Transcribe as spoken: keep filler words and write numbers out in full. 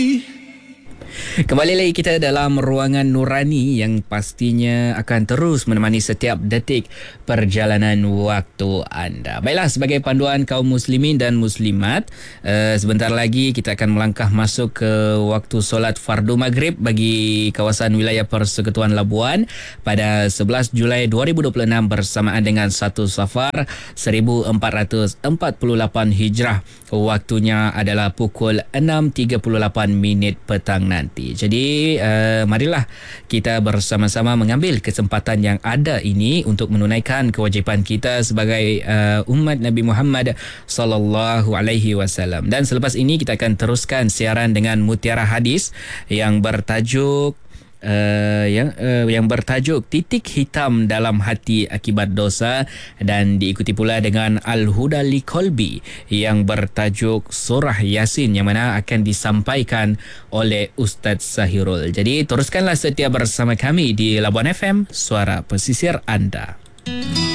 Kembali lagi kita dalam ruangan nurani yang pastinya akan terus menemani setiap detik perjalanan waktu anda. Baiklah, sebagai panduan kaum muslimin dan muslimat, uh, sebentar lagi kita akan melangkah masuk ke waktu solat fardu maghrib bagi kawasan wilayah Persekutuan Labuan pada sebelas Julai dua ribu dua puluh enam bersamaan dengan satu Safar seribu empat ratus empat puluh lapan Hijrah. Waktunya adalah pukul enam tiga puluh lapan minit petang nanti. Jadi uh, marilah kita bersama-sama mengambil kesempatan yang ada ini untuk menunaikan kewajipan kita sebagai uh, umat Nabi Muhammad sallallahu alaihi wasallam. Dan selepas ini kita akan teruskan siaran dengan mutiara hadis yang bertajuk Uh, yang uh, yang bertajuk Titik Hitam Dalam Hati Akibat Dosa, dan diikuti pula dengan Al-Huda li Qalbi yang bertajuk Surah Yasin, yang mana akan disampaikan oleh Ustaz Sahirul. Jadi teruskanlah setia bersama kami di Labuan F M, suara pesisir anda.